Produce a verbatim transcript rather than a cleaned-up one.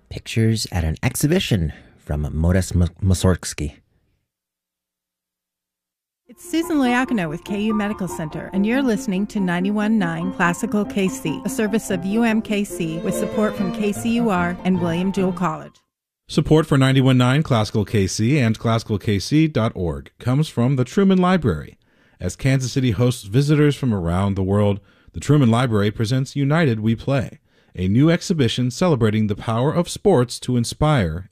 Pictures at an exhibition from Modest Mussorgsky. It's Susan Loiacono with K U Medical Center, and you're listening to ninety-one point nine Classical K C, a service of U M K C with support from K C U R and William Jewell College. Support for ninety-one point nine Classical K C and classical k c dot org comes from the Truman Library. As Kansas City hosts visitors from around the world, the Truman Library presents United We Play, a new exhibition celebrating the power of sports to inspire